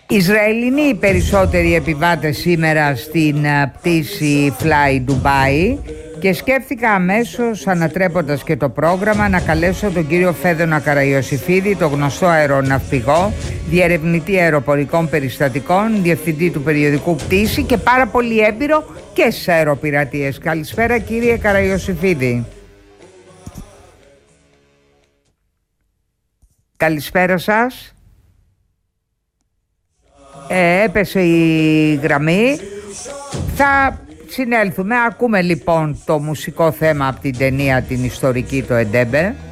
Ισραηλινοί οι περισσότεροι επιβάτες σήμερα στην πτήση Fly Dubai και σκέφτηκα αμέσως, ανατρέποντας και το πρόγραμμα, να καλέσω τον κύριο Φέδωνα Καραϊωσιφίδη, το γνωστό αεροναυπηγό, διερευνητή αεροπορικών περιστατικών, διευθυντή του περιοδικού Πτήση και πάρα πολύ έμπειρο και στις αεροπειρατείες. Καλησπέρα κύριε Καραϊωσιφίδη. Καλησπέρα σας. Έπεσε η γραμμή. Θα συνέλθουμε. Ακούμε λοιπόν το μουσικό θέμα από την ταινία την ιστορική, το Εντέμπε.